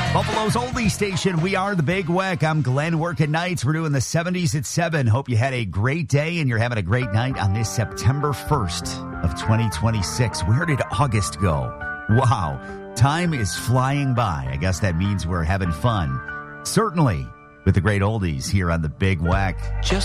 Buffalo's oldie station. We are the Big Weck. I'm Glenn working nights. We're doing the 70s at 7. Hope you had a great day and you're having a great night on this September 1st of 2026. Where did August go? Wow. Time is flying by. I guess that means we're having fun. Certainly with the great oldies here on the Big Weck. Just